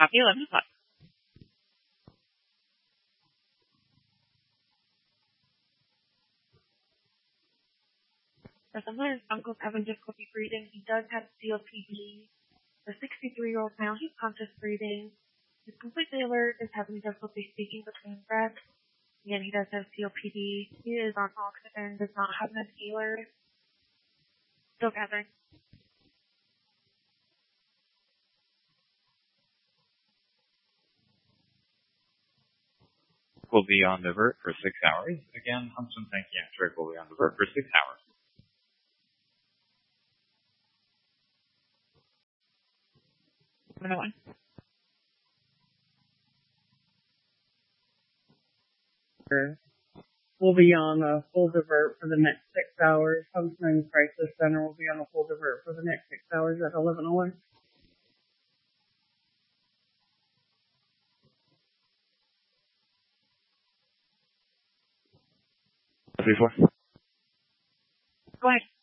Copy 11 o'clock. For someone whose uncle's having difficulty breathing, he does have COPD. The 63-year-old male, he's conscious breathing. He's completely alert, is having difficulty speaking between breaths. Again, he does have COPD. He is on oxygen, does not have an inhaler. Still gathering. Will be on the vert for 6 hours. Again, Huntsman Psychiatric will be on the vert for 6 hours. One. We'll be on a full divert for the next 6 hours. Huntsman Crisis Center will be on a full divert for the next 6 hours at 11:01. Before. Go ahead.